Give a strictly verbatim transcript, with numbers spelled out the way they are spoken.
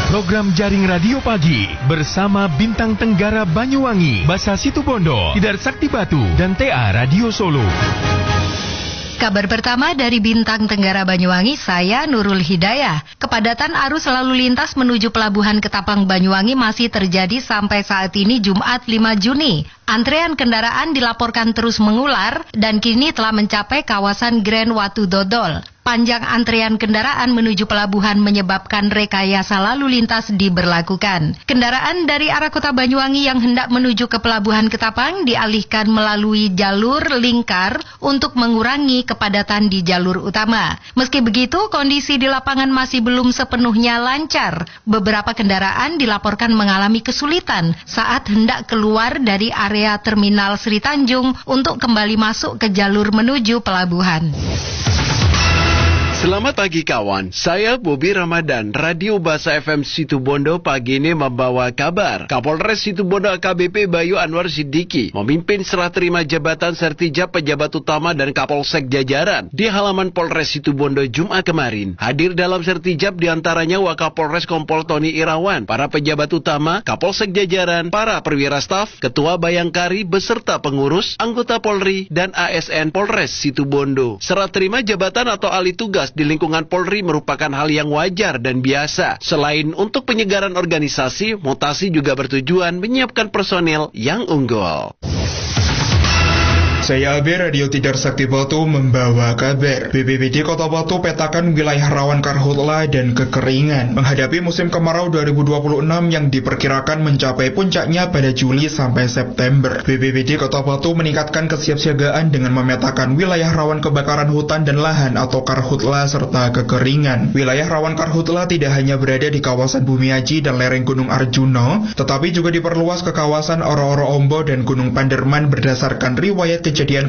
Program Jaring Radio Pagi bersama Bintang Tenggara Banyuwangi, Basa Situbondo, Tidar Sakti Batu, dan T A Radio Solo. Kabar pertama dari Bintang Tenggara Banyuwangi, saya Nurul Hidayah. Kepadatan arus lalu lintas menuju Pelabuhan Ketapang Banyuwangi masih terjadi sampai saat ini Jumat lima Juni. Antrean kendaraan dilaporkan terus mengular dan kini telah mencapai kawasan Grand Watu Dodol. Panjang antrean kendaraan menuju pelabuhan menyebabkan rekayasa lalu lintas diberlakukan. Kendaraan dari arah kota Banyuwangi yang hendak menuju ke Pelabuhan Ketapang dialihkan melalui jalur lingkar untuk mengurangi kepadatan di jalur utama. Meski begitu, kondisi di lapangan masih belum sepenuhnya lancar. Beberapa kendaraan dilaporkan mengalami kesulitan saat hendak keluar dari area Terminal Sri Tanjung untuk kembali masuk ke jalur menuju pelabuhan. Selamat pagi kawan, saya Bobi Ramadan, Radio Basa F M Situbondo pagi ini membawa kabar. Kapolres Situbondo A K B P Bayu Anwar Siddiqui memimpin serah terima jabatan sertijab pejabat utama dan Kapolsek jajaran di halaman Polres Situbondo Jumat kemarin. Hadir dalam sertijab diantaranya Wakapolres Kompol Tony Irawan, para pejabat utama, Kapolsek jajaran, para perwira staf, Ketua Bayangkari beserta pengurus, anggota Polri, dan A S N Polres Situbondo. Serah terima jabatan atau alih tugas di lingkungan Polri merupakan hal yang wajar dan biasa. Selain untuk penyegaran organisasi, mutasi juga bertujuan menyiapkan personel yang unggul. Saya Abe, Radio Tidar Sakti Batu membawa kabar. B P B D Kota Batu petakan wilayah rawan karhutla dan kekeringan menghadapi musim kemarau dua ribu dua puluh enam yang diperkirakan mencapai puncaknya pada Juli sampai September. B P B D Kota Batu meningkatkan kesiapsiagaan dengan memetakan wilayah rawan kebakaran hutan dan lahan atau karhutla serta kekeringan. Wilayah rawan karhutla tidak hanya berada di kawasan Bumiaji dan lereng Gunung Arjuno, tetapi juga diperluas ke kawasan Oro-Oro Ombo dan Gunung Panderman berdasarkan riwayat kejadian